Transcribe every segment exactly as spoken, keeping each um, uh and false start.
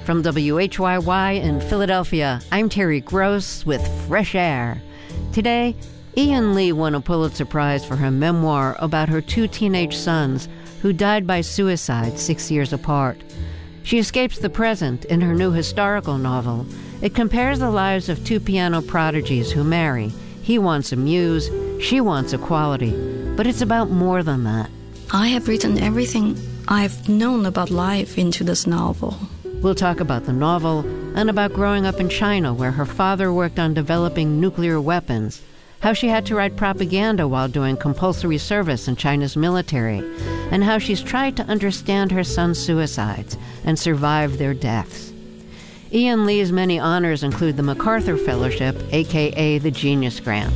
From W H Y Y in Philadelphia, I'm Terry Gross with Fresh Air. Today, Ian Lee won a Pulitzer Prize for her memoir about her two teenage sons who died by suicide six years apart. She escapes the present in her new historical novel. It compares the lives of two piano prodigies who marry. He wants a muse, she wants equality. But it's about more than that. I have written everything I've known about life into this novel. We'll talk about the novel and about growing up in China, where her father worked on developing nuclear weapons, how she had to write propaganda while doing compulsory service in China's military, and how she's tried to understand her son's suicides and survive their deaths. Ian Lee's many honors include the MacArthur Fellowship, a k a the Genius Grant.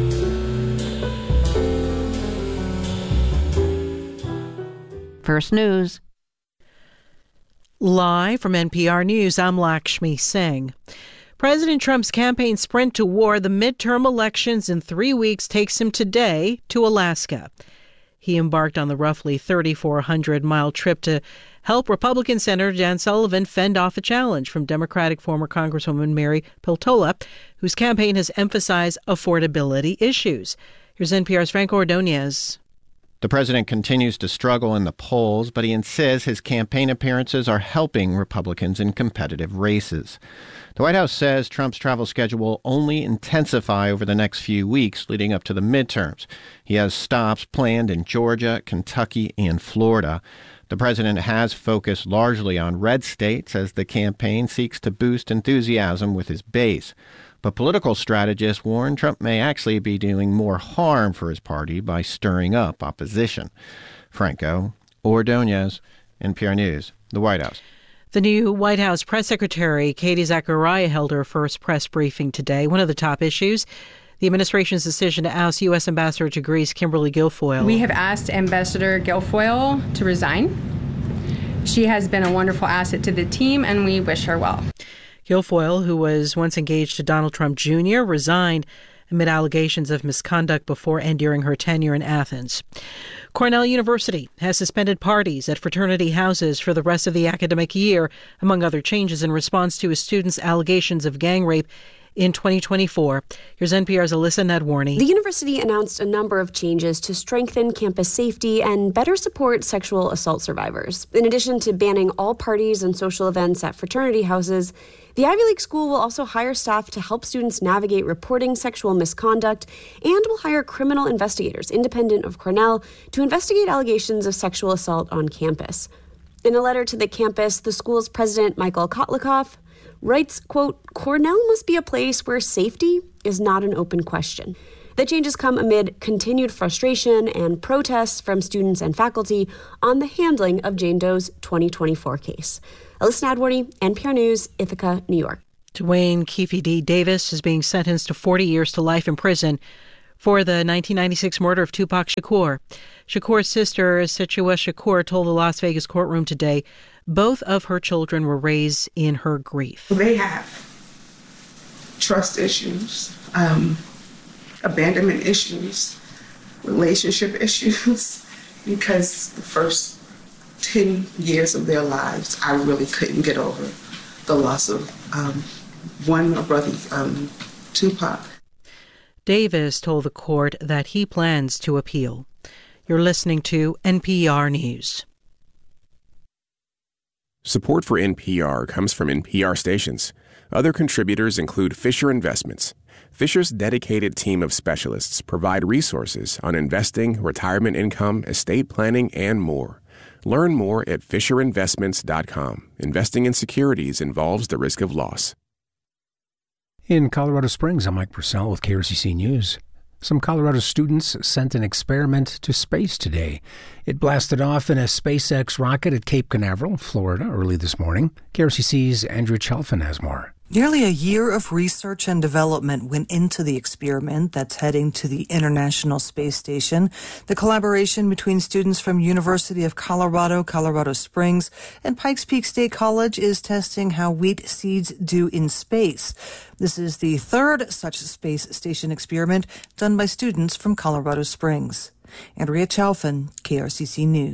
First News. Live from N P R News, I'm Lakshmi Singh. President Trump's campaign sprint to war the midterm elections in three weeks takes him today to Alaska. He embarked on the roughly three thousand four hundred mile trip to help Republican Senator Dan Sullivan fend off a challenge from Democratic former Congresswoman Mary Peltola, whose campaign has emphasized affordability issues. Here's N P R's Franco Ordonez. The president continues to struggle in the polls, but he insists his campaign appearances are helping Republicans in competitive races. The White House says Trump's travel schedule will only intensify over the next few weeks leading up to the midterms. He has stops planned in Georgia, Kentucky, and Florida. The president has focused largely on red states as the campaign seeks to boost enthusiasm with his base. But political strategists warn Trump may actually be doing more harm for his party by stirring up opposition. Franco Ordonez, N P R News, the White House. The new White House press secretary, Katie Zachariah, held her first press briefing today. One of the top issues, the administration's decision to oust U S. Ambassador to Greece, Kimberly Guilfoyle. We have asked Ambassador Guilfoyle to resign. She has been a wonderful asset to the team, and we wish her well. Guilfoyle, who was once engaged to Donald Trump Junior, resigned amid allegations of misconduct before and during her tenure in Athens. Cornell University has suspended parties at fraternity houses for the rest of the academic year, among other changes in response to a student's allegations of gang rape in twenty twenty-four. Here's N P R's Alyssa Nadwarny. The university announced a number of changes to strengthen campus safety and better support sexual assault survivors. In addition to banning all parties and social events at fraternity houses, the Ivy League school will also hire staff to help students navigate reporting sexual misconduct and will hire criminal investigators independent of Cornell to investigate allegations of sexual assault on campus. In a letter to the campus, the school's president, Michael Kotlikoff, writes, quote, Cornell must be a place where safety is not an open question. The changes come amid continued frustration and protests from students and faculty on the handling of Jane Doe's twenty twenty-four case. Alyssa Nadwarny, N P R News, Ithaca, New York. Dwayne Keefe D. Davis is being sentenced to forty years to life in prison for the nineteen ninety-six murder of Tupac Shakur. Shakur's sister, Situa Shakur, told the Las Vegas courtroom today both of her children were raised in her grief. They have trust issues, um, abandonment issues, relationship issues, because the first ten years of their lives, I really couldn't get over the loss of um, one brother, um, Tupac. Davis told the court that he plans to appeal. You're listening to N P R News. Support for N P R comes from N P R stations. Other contributors include Fisher Investments. Fisher's dedicated team of specialists provide resources on investing, retirement income, estate planning, and more. Learn more at fisher investments dot com. Investing in securities involves the risk of loss. In Colorado Springs, I'm Mike Purcell with K R C C News. Some Colorado students sent an experiment to space today. It blasted off in a SpaceX rocket at Cape Canaveral, Florida, early this morning. K R C C's Andrew Chelfin has more. Nearly a year of research and development went into the experiment that's heading to the International Space Station. The collaboration between students from University of Colorado, Colorado Springs, and Pikes Peak State College is testing how wheat seeds do in space. This is the third such space station experiment done by students from Colorado Springs. Andrea Chalfin, K R C C News.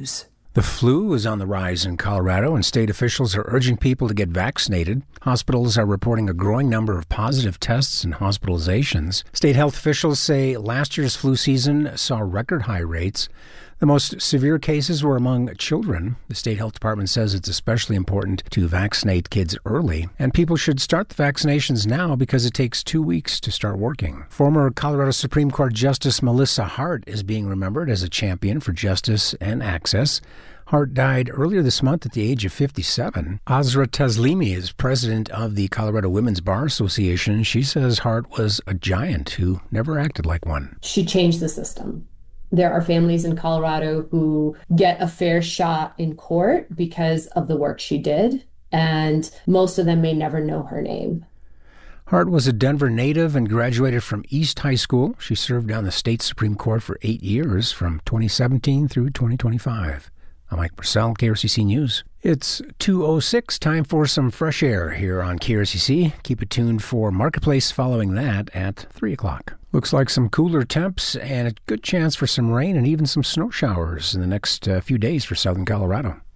The flu is on the rise in Colorado, and state officials are urging people to get vaccinated. Hospitals are reporting a growing number of positive tests and hospitalizations. State health officials say last year's flu season saw record high rates. The most severe cases were among children. The state health department says it's especially important to vaccinate kids early, and people should start the vaccinations now because it takes two weeks to start working. Former Colorado Supreme Court Justice Melissa Hart is being remembered as a champion for justice and access. Hart died earlier this month at the age of fifty-seven. Azra Taslimi is president of the Colorado Women's Bar Association. She says Hart was a giant who never acted like one. She changed the system. There are families in Colorado who get a fair shot in court because of the work she did, and most of them may never know her name. Hart was a Denver native and graduated from East High School. She served on the state Supreme Court for eight years, from twenty seventeen through twenty twenty-five. I'm Mike Purcell, K R C C News. It's two oh six, time for some fresh air here on K R C C. Keep it tuned for Marketplace following that at three o'clock. Looks like some cooler temps and a good chance for some rain and even some snow showers in the next uh, few days for southern Colorado.